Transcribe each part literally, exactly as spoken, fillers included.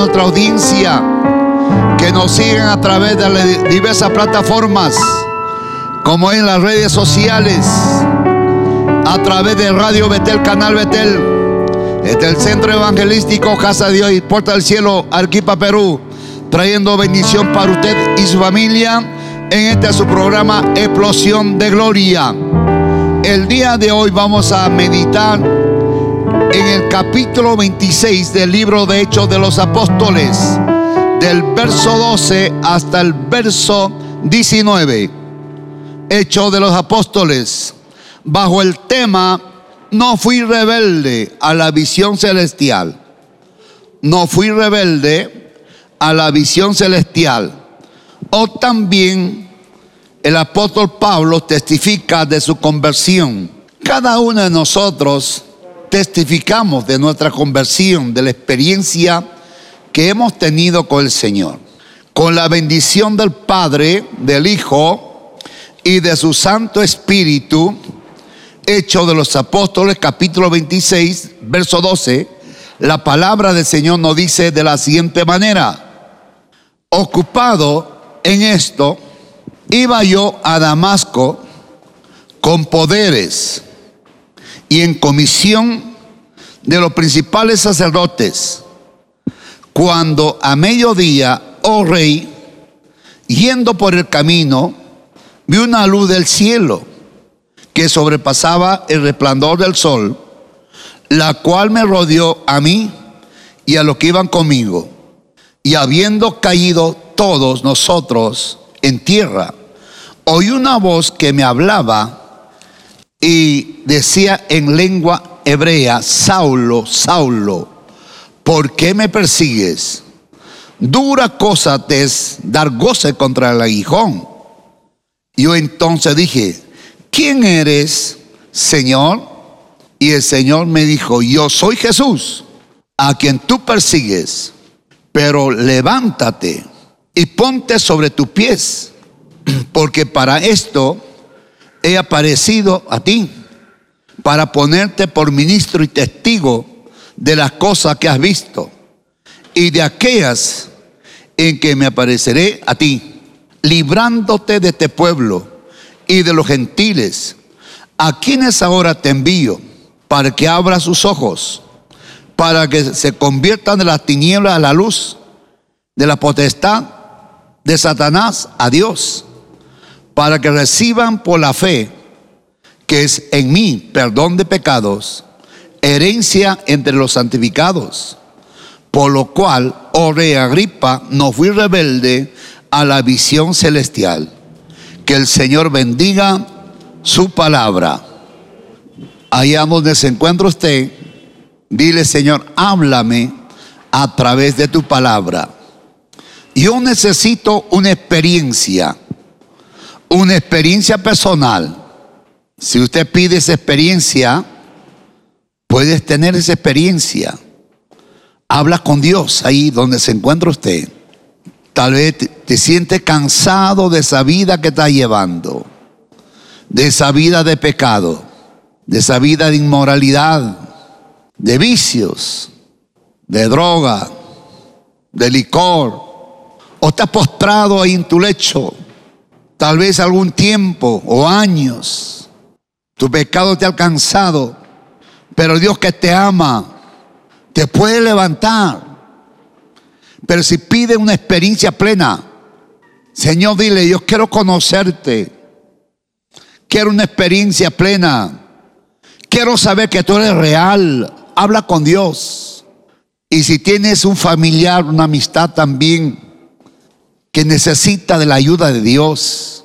nuestra audiencia que nos siguen a través de las diversas plataformas, como en las redes sociales, a través de Radio Betel, Canal Betel, desde el Centro Evangelístico Casa de Dios y Puerta del Cielo, Arequipa, Perú, trayendo bendición para usted y su familia en este su programa Explosión de Gloria. El día de hoy vamos a meditar en el capítulo veintiséis del libro de Hechos de los Apóstoles, del verso doce hasta el verso diecinueve. Hechos de los Apóstoles, bajo el tema: no fui rebelde a la visión celestial. No fui rebelde a la visión celestial. O también el apóstol Pablo testifica de su conversión. Cada uno de nosotros testificamos de nuestra conversión, de la experiencia que hemos tenido con el Señor. Con la bendición del Padre, del Hijo y de su Santo Espíritu. Hechos de los Apóstoles, capítulo veintiséis, verso doce. La palabra del Señor nos dice de la siguiente manera: ocupado en esto, iba yo a Damasco con poderes y en comisión de los principales sacerdotes, cuando a mediodía, oh rey, yendo por el camino, vi una luz del cielo que sobrepasaba el resplandor del sol, la cual me rodeó a mí y a los que iban conmigo. Y habiendo caído todos nosotros en tierra, oí una voz que me hablaba y decía en lengua hebrea: Saulo, Saulo, ¿por qué me persigues? Dura cosa te es dar goce contra el aguijón. Yo entonces dije: ¿quién eres, Señor? Y el Señor me dijo: yo soy Jesús, a quien tú persigues. Pero levántate y ponte sobre tus pies, porque para esto he aparecido a ti, para ponerte por ministro y testigo de las cosas que has visto y de aquellas en que me apareceré a ti, librándote de este pueblo y de los gentiles, a quienes ahora te envío, para que abra sus ojos, para que se conviertan de las tinieblas a la luz, de la potestad de Satanás a Dios, para que reciban por la fe que es en mí perdón de pecados, herencia entre los santificados. Por lo cual, oh rey Agripa, no fui rebelde a la visión celestial. Que el Señor bendiga su palabra. Allá donde se encuentra usted, dile: Señor, háblame a través de tu palabra. Yo necesito una experiencia, una experiencia personal. Si usted pide esa experiencia, puedes tener esa experiencia. Habla con Dios ahí donde se encuentra usted. Tal vez te, te sientes cansado de esa vida que estás llevando, de esa vida de pecado, de esa vida de inmoralidad, de vicios, de droga, de licor. O estás postrado ahí en tu lecho, tal vez algún tiempo o años. Tu pecado te ha alcanzado, pero Dios, que te ama, te puede levantar. Pero si pide una experiencia plena, Señor, dile: yo quiero conocerte, quiero una experiencia plena, quiero saber que tú eres real. Habla con Dios. Y si tienes un familiar, una amistad también que necesita de la ayuda de Dios,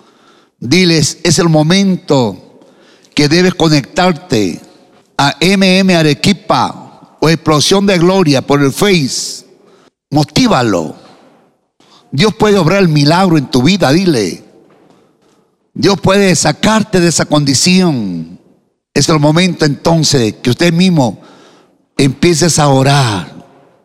diles: es el momento que debes conectarte a M M Arequipa o Explosión de Gloria por el Face. Motívalo. Dios puede obrar el milagro en tu vida, dile. Dios puede sacarte de esa condición. Es el momento entonces que usted mismo empieces a orar.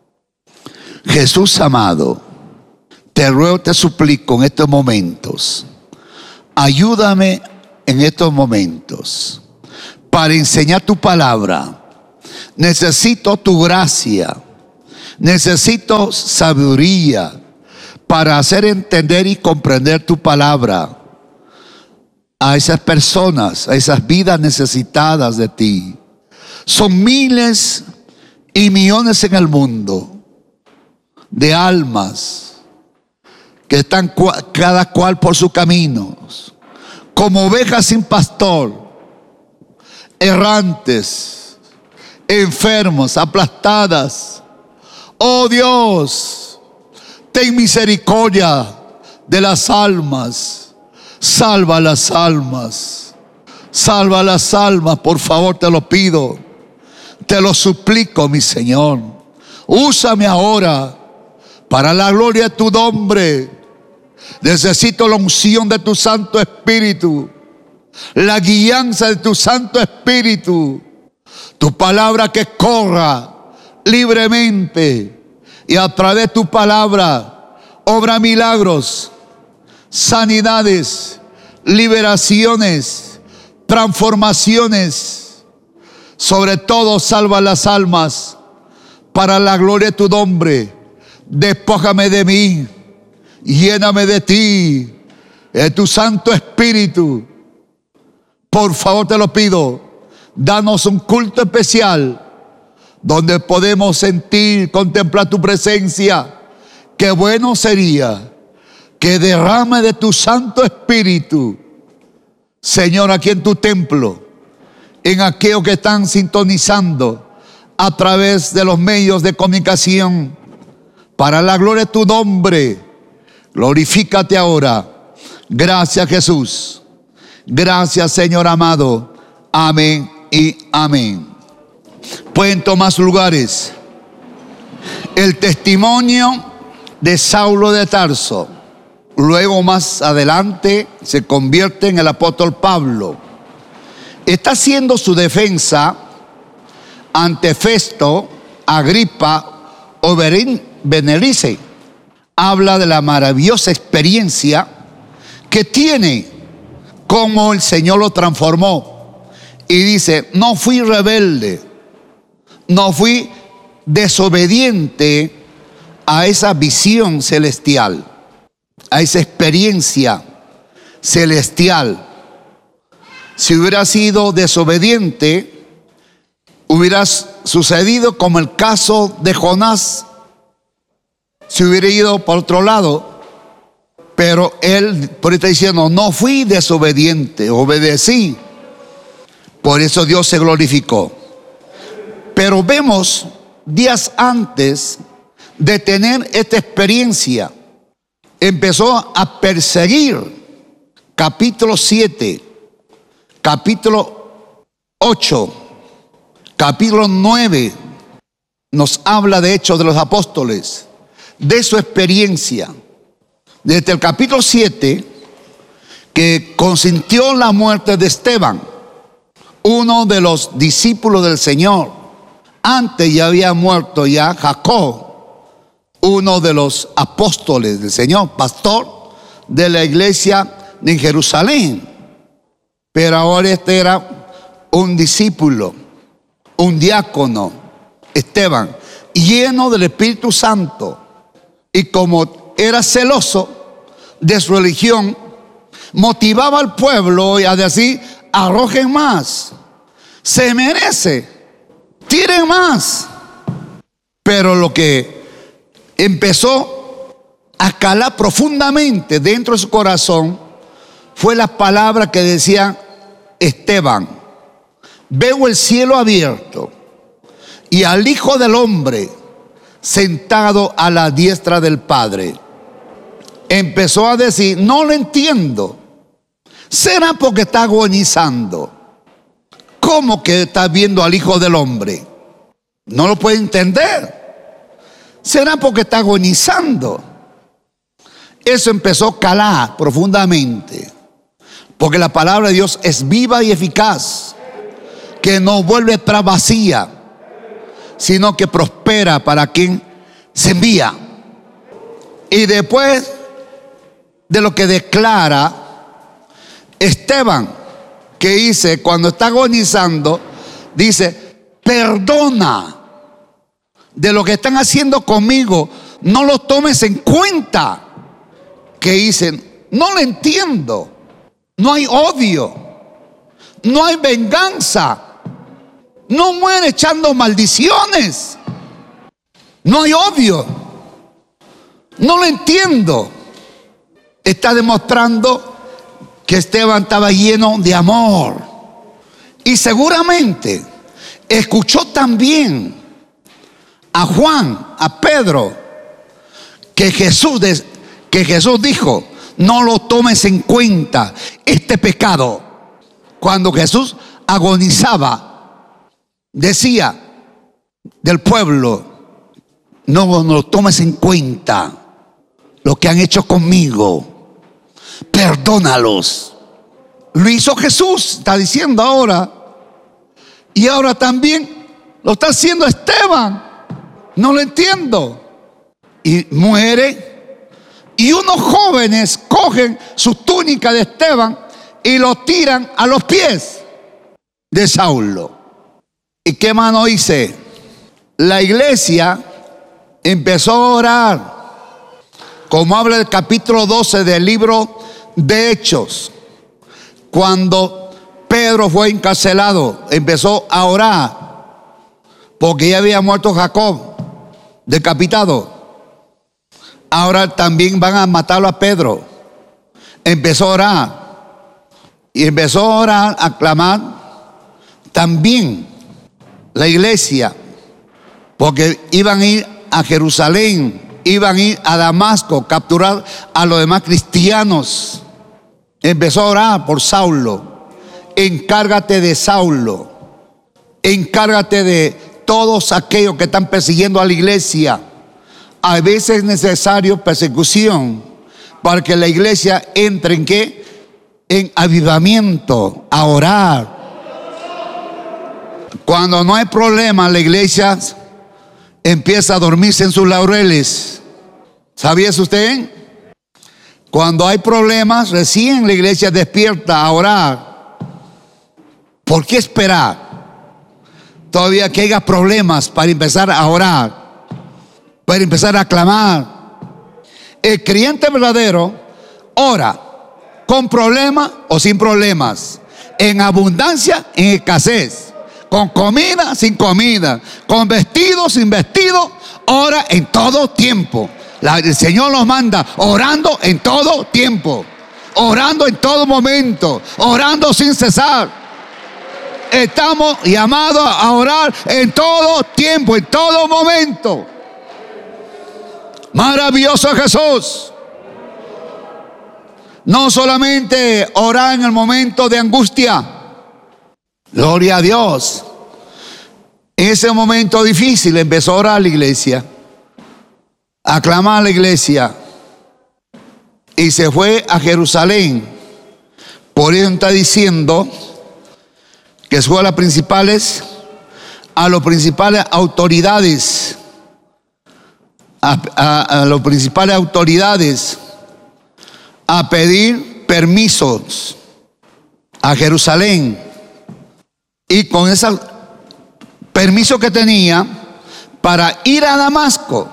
Jesús amado, te ruego, te suplico en estos momentos, ayúdame en estos momentos para enseñar tu palabra. Necesito tu gracia, Necesito sabiduría para hacer entender y comprender tu palabra a esas personas, a esas vidas necesitadas de ti. Son miles y millones en el mundo de almas que están cada cual por sus caminos, como ovejas sin pastor, errantes, enfermos, aplastadas. Oh Dios, ten misericordia de las almas. Salva las almas. Salva las almas, por favor, te lo pido. Te lo suplico, mi Señor. Úsame ahora para la gloria de tu nombre. Necesito la unción de tu Santo Espíritu, la guianza de tu Santo Espíritu, tu palabra que corra libremente y a través de tu palabra obra milagros, sanidades, liberaciones, transformaciones. Sobre todo salva las almas para la gloria de tu nombre. Despójame de mí, lléname de ti, de tu Santo Espíritu. Por favor te lo pido, danos un culto especial donde podemos sentir, contemplar tu presencia. Qué bueno sería que derrame de tu Santo Espíritu, Señor, aquí en tu templo, en aquellos que están sintonizando a través de los medios de comunicación, para la gloria de tu nombre. Glorifícate ahora. Gracias, Jesús. Gracias, Señor amado. Amén y amén. Pueden tomar sus lugares. El testimonio de Saulo de Tarso, luego más adelante se convierte en el apóstol Pablo. Está haciendo su defensa ante Festo, Agripa o Berenice. Habla de la maravillosa experiencia que tiene, cómo el Señor lo transformó. Y dice, no fui rebelde, no fui desobediente a esa visión celestial, a esa experiencia celestial. Si hubiera sido desobediente, hubiera sucedido como el caso de Jonás, si hubiera ido por otro lado. Pero él, por ahí está diciendo, no fui desobediente, obedecí. Por eso Dios se glorificó. Pero vemos días antes de tener esta experiencia, empezó a perseguir. Capítulo siete, capítulo ocho, capítulo nueve, nos habla de Hechos de los Apóstoles, de su experiencia. Desde el capítulo siete, que consintió la muerte de Esteban, uno de los discípulos del Señor. Antes ya había muerto ya Jacob, uno de los apóstoles del Señor, pastor de la iglesia de Jerusalén. Pero ahora este era un discípulo, un diácono, Esteban, lleno del Espíritu Santo. Y como era celoso de su religión, motivaba al pueblo a decir, arrojen más, se merece, tiren más. Pero lo que empezó a calar profundamente dentro de su corazón fue la palabra que decía Esteban: veo el cielo abierto y al Hijo del Hombre sentado a la diestra del Padre. Empezó a decir, no lo entiendo. ¿Será porque está agonizando? ¿Cómo que está viendo al Hijo del Hombre? No lo puede entender. ¿Será porque está agonizando? Eso empezó a calar profundamente, porque la palabra de Dios es viva y eficaz, que no vuelve atrás vacía, sino que prospera para quien se envía. Y después de lo que declara Esteban, que dice, cuando está agonizando, dice, perdona, de lo que están haciendo conmigo, no lo tomes en cuenta. Que dicen, no lo entiendo. No hay odio, no hay venganza, no muere echando maldiciones, no hay odio, no lo entiendo. Está demostrando que Esteban estaba lleno de amor. Y seguramente escuchó también a Juan, a Pedro, que Jesús, que Jesús dijo, no lo tomes en cuenta este pecado. Cuando Jesús agonizaba, decía del pueblo, no, no lo tomes en cuenta lo que han hecho conmigo, perdónalos. Lo hizo Jesús, está diciendo ahora. Y ahora también lo está haciendo Esteban. No lo entiendo. Y muere. Y unos jóvenes cogen su túnica de Esteban y lo tiran a los pies de Saulo. ¿Y qué mano dice? La iglesia empezó a orar, como habla el capítulo doce del libro de Hechos. Cuando Pedro fue encarcelado, empezó a orar, porque ya había muerto Jacob, decapitado. Ahora también van a matarlo a Pedro. Empezó a orar. Y empezó a orar, a clamar. También la iglesia. Porque iban a ir a Jerusalén. Iban a ir a Damasco. Capturar a los demás cristianos. Empezó a orar por Saulo. Encárgate de Saulo. Encárgate de todos aquellos que están persiguiendo a la iglesia. A veces es necesario persecución para que la iglesia entre en qué? En avivamiento, a orar. Cuando no hay problema, la iglesia empieza a dormirse en sus laureles. ¿Sabía usted? Cuando hay problemas, recién la iglesia despierta a orar. ¿Por qué esperar? Todavía que haya problemas para empezar a orar, para empezar a clamar. El creyente verdadero ora con problemas o sin problemas, en abundancia, en escasez, con comida, sin comida, con vestido, sin vestido, ora en todo tiempo. La, el Señor nos manda orando en todo tiempo, orando en todo momento, orando sin cesar. Estamos llamados a orar en todo tiempo, en todo momento. Maravilloso Jesús. No solamente orar en el momento de angustia. Gloria a Dios. En ese momento difícil empezó a orar la iglesia, a clamar a la iglesia. Y se fue a Jerusalén. Por eso está diciendo que fue a las principales, a las principales autoridades. A, a, a las principales autoridades a pedir permisos a Jerusalén, y con ese permiso que tenía para ir a Damasco,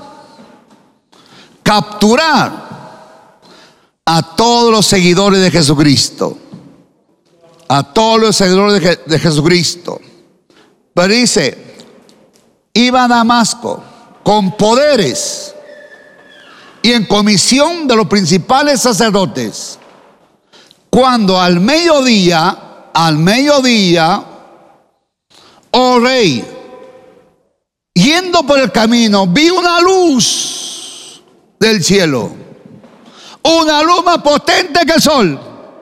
capturar a todos los seguidores de Jesucristo, a todos los seguidores de, de Jesucristo. Pero dice, iba a Damasco con poderes y en comisión de los principales sacerdotes, cuando al mediodía, al mediodía, oh rey, yendo por el camino, vi una luz del cielo, una luz más potente que el sol.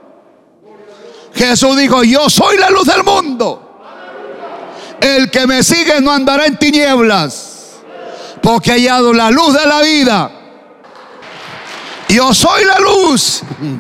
Jesús dijo, yo soy la luz del mundo. El que me sigue no andará en tinieblas, porque he hallado la luz de la vida. Yo soy la luz.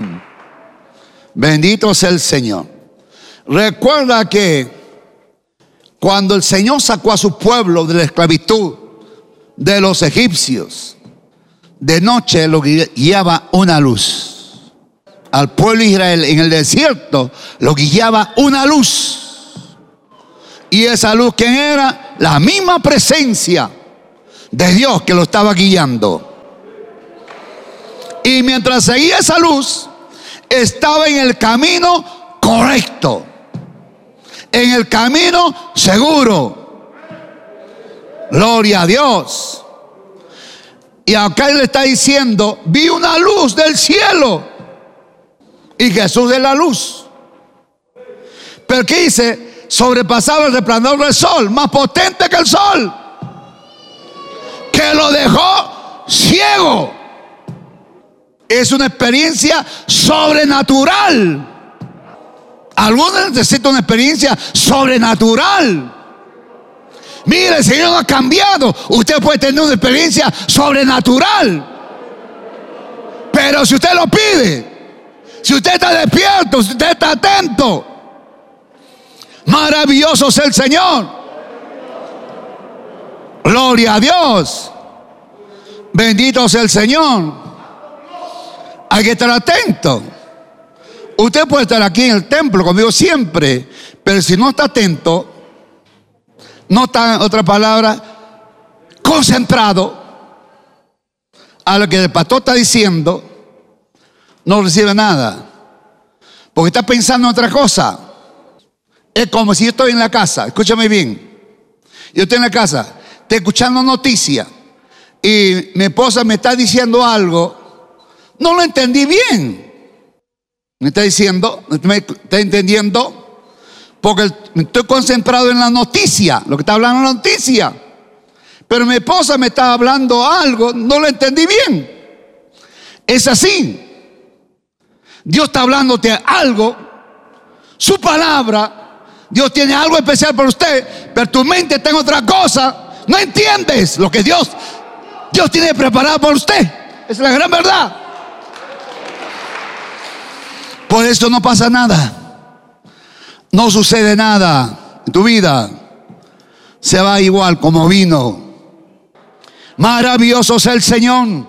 Bendito sea el Señor. Recuerda que cuando el Señor sacó a su pueblo de la esclavitud de los egipcios, de noche lo guiaba una luz. Al pueblo de Israel en el desierto lo guiaba una luz. Y esa luz, ¿quién era? La misma presencia de Dios que lo estaba guiando. Y mientras seguía esa luz, estaba en el camino correcto, en el camino seguro. Gloria a Dios. Y acá él le está diciendo: vi una luz del cielo. Y Jesús es la luz. Pero ¿qué dice? Sobrepasaba el resplandor del sol, más potente que el sol, que lo dejó ciego. Es una experiencia sobrenatural. Algunos necesitan una experiencia sobrenatural. Mire, el Señor no ha cambiado. Usted puede tener una experiencia sobrenatural, pero si usted lo pide, si usted está despierto, si usted está atento, maravilloso es el Señor. Gloria a Dios. Bendito sea el Señor. Hay que estar atento. Usted puede estar aquí en el templo conmigo siempre, pero si no está atento, no está, en otra palabra, concentrado a lo que el pastor está diciendo, no recibe nada, porque está pensando en otra cosa. Es como si yo estoy en la casa, escúchame bien, yo estoy en la casa, estoy escuchando noticias y mi esposa me está diciendo algo, no lo entendí bien. Me está diciendo, me está entendiendo, porque estoy concentrado en la noticia, lo que está hablando en la noticia. Pero mi esposa me está hablando algo, no lo entendí bien. Es así. Dios está hablándote algo, su palabra, Dios tiene algo especial para usted, pero tu mente está en otra cosa. No entiendes lo que Dios, Dios tiene preparado para usted. Esa es la gran verdad. Por eso no pasa nada, no sucede nada en tu vida, se va igual como vino. Maravilloso es el Señor.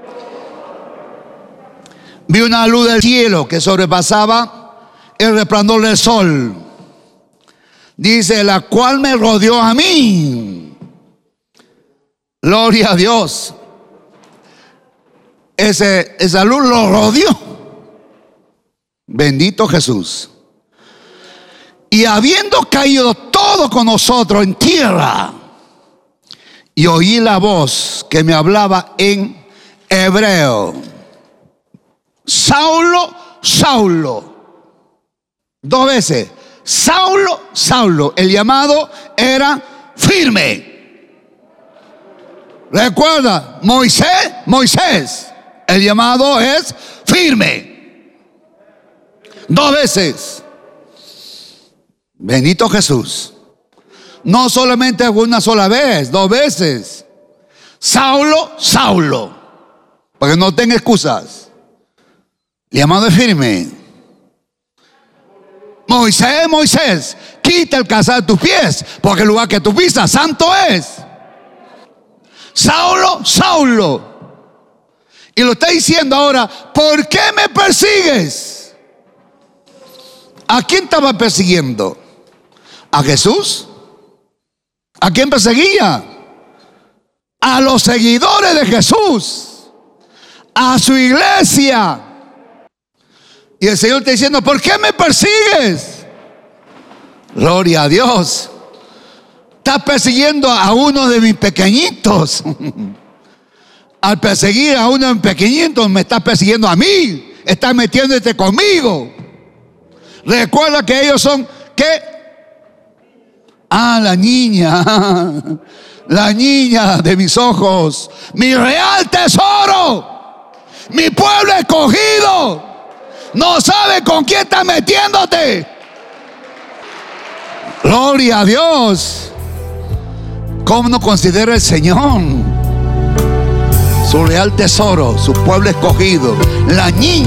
Vi una luz del cielo que sobrepasaba el resplandor del sol, dice, la cual me rodeó a mí. Gloria a Dios. Ese, esa luz lo rodeó. Bendito Jesús. Y habiendo caído todo con nosotros en tierra, y oí la voz que me hablaba en hebreo: Saulo, Saulo. Dos veces: Saulo, Saulo. El llamado era firme. Recuerda, Moisés, Moisés. El llamado es firme. Dos veces. Bendito Jesús. No solamente una sola vez, dos veces. Saulo, Saulo. Para que no tenga excusas. El llamado es firme. Moisés, Moisés, quita el calzado de tus pies, porque el lugar que tú pisas santo es. Saulo, Saulo. Y lo está diciendo ahora: ¿por qué me persigues? ¿A quién estaba persiguiendo? ¿A Jesús? ¿A quién perseguía? A los seguidores de Jesús, a su iglesia. Y el Señor está diciendo: ¿por qué me persigues? Gloria a Dios. Estás persiguiendo a uno de mis pequeñitos. Al perseguir a uno de mis pequeñitos, me estás persiguiendo a mí. Estás metiéndote conmigo. Recuerda que ellos son, ¿qué? Ah, la niña, la niña de mis ojos, mi real tesoro, mi pueblo escogido. No sabe con quién está metiéndote. Gloria a Dios. ¿Cómo no considera el Señor su real tesoro, su pueblo escogido, la niña?